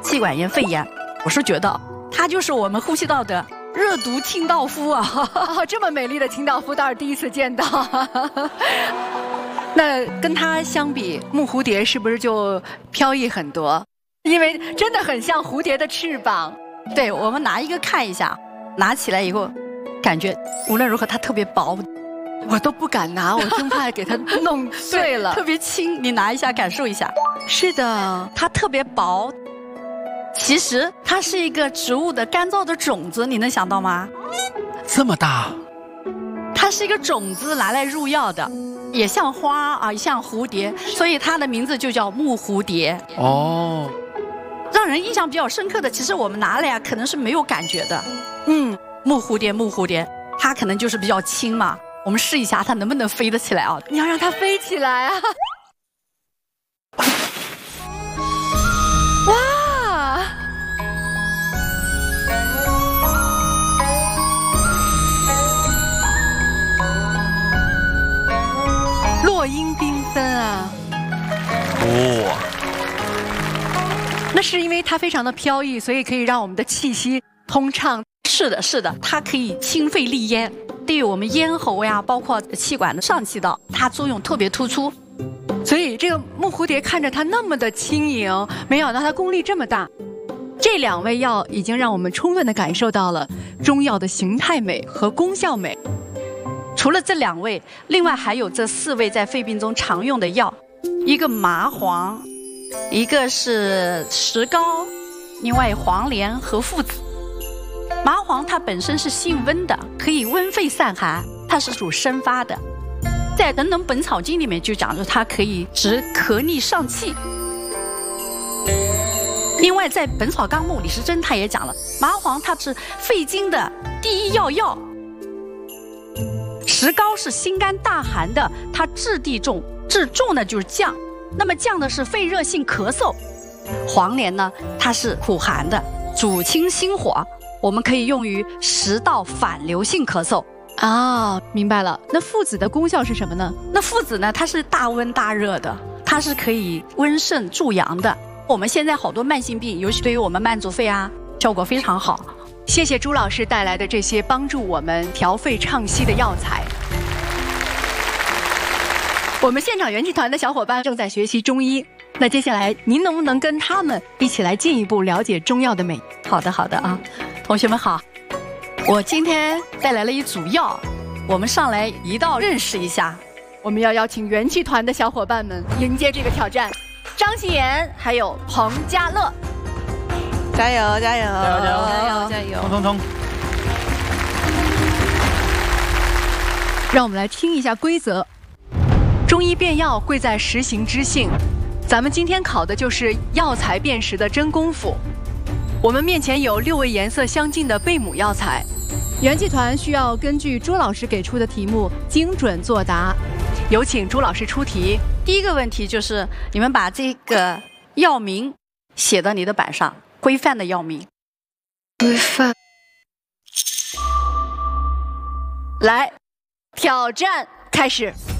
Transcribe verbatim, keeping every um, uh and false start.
气管炎、肺炎，我是觉得它就是我们呼吸道的热毒清道夫啊！ 哦，这么美丽的清道夫倒是第一次见到。那跟它相比，木蝴蝶是不是就飘逸很多？因为真的很像蝴蝶的翅膀。 对，我们拿一个看一下，拿起来以后，感觉无论如何它特别薄， 我都不敢拿，我生怕给它弄碎了。 特别轻，你拿一下感受一下。 是的， 它特别薄。其实它是一个植物的干燥的种子，你能想到吗？ 这么大？ 它是一个种子，拿来入药的，也像花啊，也像蝴蝶，所以它的名字就叫木蝴蝶。 哦， 让人印象比较深刻的，其实我们拿来啊，可能是没有感觉的。嗯，木蝴蝶，木蝴蝶，它可能就是比较轻嘛。我们试一下，它能不能飞得起来啊？ 你要让它飞起来啊！哇！落英缤纷啊！ 哇！ 那是因为它非常的飘逸，所以可以让我们的气息通畅。 是的，是的，它可以清肺利咽，对于我们咽喉呀，包括气管的上气道，它作用特别突出。 所以这个木蝴蝶看着它那么的轻盈，没想到它功力这么大。这两味药已经让我们充分的感受到了中药的形态美和功效美。 除了这两味，另外还有这四味在肺病中常用的药，一个麻黄，一个是石膏，另外黄连和附子。麻黄它本身是性温的，可以温肺散寒，它是主生发的。在《等等本草经》里面就讲着它可以治咳逆上气。另外在《本草纲目》李时珍他也讲了，麻黄它是肺经的第一要药。石膏是心肝大寒的，它质地重，质重呢就是降，那么降的是肺热性咳嗽。黄连呢，它是苦寒的，主清心火，我们可以用于食道反流性咳嗽。 啊，明白了。那附子的功效是什么呢？ 那附子呢，它是大温大热的，它是可以温肾助阳的。我们现在好多慢性病，尤其对于我们慢阻肺啊，效果非常好。 谢谢朱老师带来的这些帮助我们调肺畅息的药材。我们现场元气团的小伙伴正在学习中医，那接下来您能不能跟他们一起来进一步了解中药的美？ 好的，好的啊，同学们好。我今天带来了一组药，我们上来一道认识一下。 我们要邀请元气团的小伙伴们迎接这个挑战。张希妍还有彭家乐， 加油加油加油加油加油！ 冲冲冲！ 让我们来听一下规则。中医辨药贵在实行知性，咱们今天考的就是药材辨识的真功夫。我们面前有六味颜色相近的贝母药材，元气团需要根据朱老师给出的题目精准作答。有请朱老师出题。 第一个问题就是你们把这个药名写到你的板上，规范的药名。 规范。 来，挑战开始。